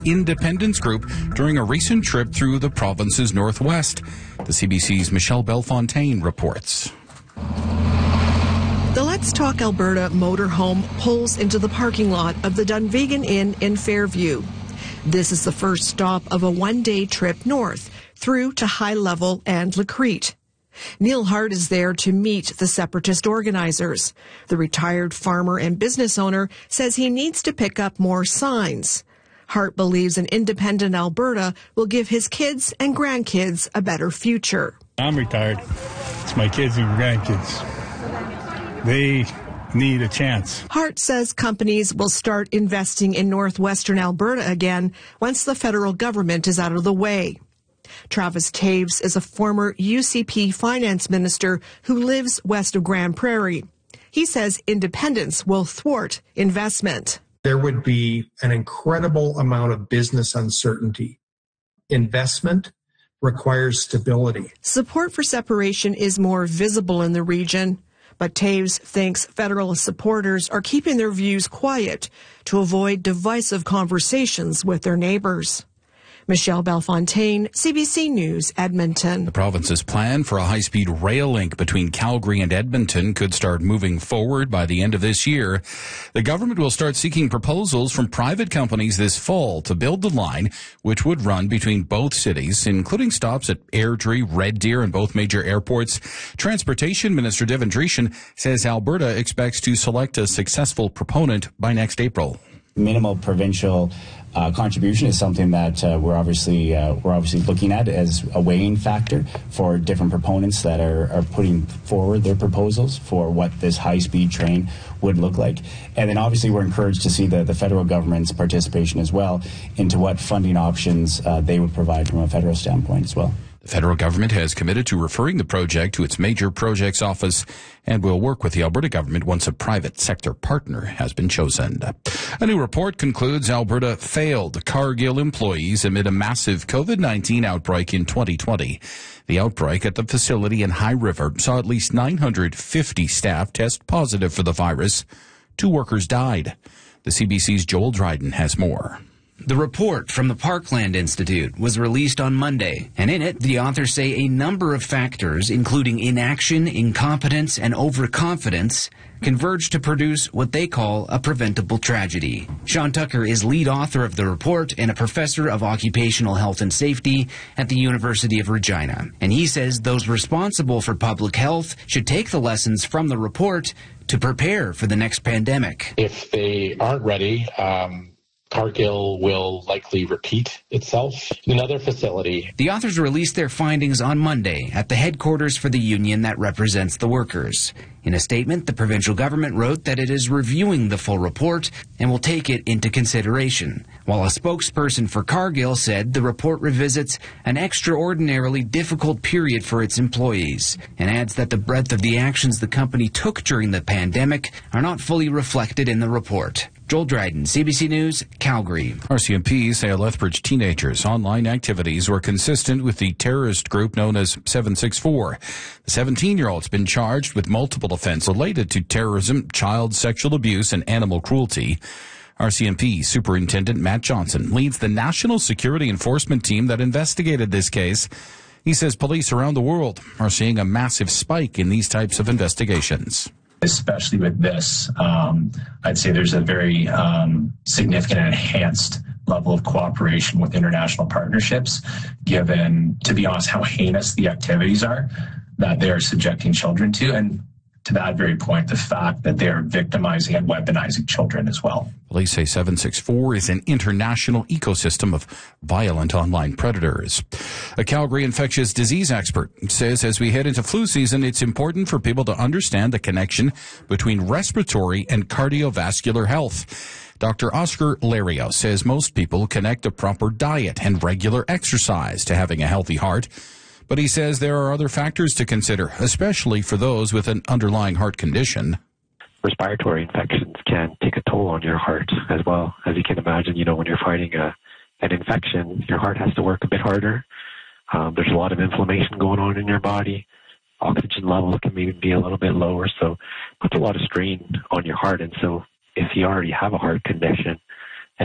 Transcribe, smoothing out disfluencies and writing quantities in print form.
independence group during a recent trip through the province's northwest. The CBC's Michelle Bellefontaine reports. The Let's Talk Alberta motorhome pulls into the parking lot of the Dunvegan Inn in Fairview. This is the first stop of a one-day trip north through to High Level and Lacrete. Neil Hart is there to meet the separatist organizers. The retired farmer and business owner says he needs to pick up more signs. Hart believes an independent Alberta will give his kids and grandkids a better future. I'm retired. It's my kids and grandkids. They need a chance. Hart says companies will start investing in northwestern Alberta again once the federal government is out of the way. Travis Taves is a former UCP finance minister who lives west of Grand Prairie. He says independence will thwart investment. There would be an incredible amount of business uncertainty. Investment requires stability. Support for separation is more visible in the region, but Taves thinks federal supporters are keeping their views quiet to avoid divisive conversations with their neighbors. Michelle Bellefontaine, CBC News, Edmonton. The province's plan for a high-speed rail link between Calgary and Edmonton could start moving forward by the end of this year. The government will start seeking proposals from private companies this fall to build the line, which would run between both cities, including stops at Airdrie, Red Deer, and both major airports. Transportation Minister Devin Dreeshen says Alberta expects to select a successful proponent by next April. Minimal provincial contribution is something that we're obviously looking at as a weighing factor for different proponents that are putting forward their proposals for what this high-speed train would look like. And then obviously we're encouraged to see the federal government's participation as well into what funding options they would provide from a federal standpoint as well. The federal government has committed to referring the project to its major projects office and will work with the Alberta government once a private sector partner has been chosen. A new report concludes Alberta failed Cargill employees amid a massive COVID-19 outbreak in 2020. The outbreak at the facility in High River saw at least 950 staff test positive for the virus. 2 workers died. The CBC's Joel Dryden has more. The report from the Parkland Institute was released on Monday, and in it, the authors say a number of factors, including inaction, incompetence, and overconfidence, converge to produce what they call a preventable tragedy. Sean Tucker is lead author of the report and a professor of occupational health and safety at the University of Regina. And he says those responsible for public health should take the lessons from the report to prepare for the next pandemic. If they aren't ready, Cargill will likely repeat itself in another facility. The authors released their findings on Monday at the headquarters for the union that represents the workers. In a statement, the provincial government wrote that it is reviewing the full report and will take it into consideration, while a spokesperson for Cargill said the report revisits an extraordinarily difficult period for its employees and adds that the breadth of the actions the company took during the pandemic are not fully reflected in the report. Joel Dryden, CBC News, Calgary. RCMP say Lethbridge teenagers' online activities were consistent with the terrorist group known as 764. The 17-year-old's been charged with multiple offenses related to terrorism, child sexual abuse, and animal cruelty. RCMP Superintendent Matt Johnson leads the National Security Enforcement Team that investigated this case. He says police around the world are seeing a massive spike in these types of investigations. Especially with this, I'd say there's a very significant and enhanced level of cooperation with international partnerships, given, to be honest, how heinous the activities are that they are subjecting children to. And to that very point, the fact that they are victimizing and weaponizing children as well. Police say 764 is an international ecosystem of violent online predators. A Calgary infectious disease expert says as we head into flu season, it's important for people to understand the connection between respiratory and cardiovascular health. Dr. Oscar Lario says most people connect a proper diet and regular exercise to having a healthy heart. But he says there are other factors to consider, especially for those with an underlying heart condition. Respiratory infections can take a toll on your heart as well. As you can imagine, when you're fighting an infection, your heart has to work a bit harder. There's a lot of inflammation going on in your body. Oxygen levels can maybe be a little bit lower, so it puts a lot of strain on your heart. And so if you already have a heart condition,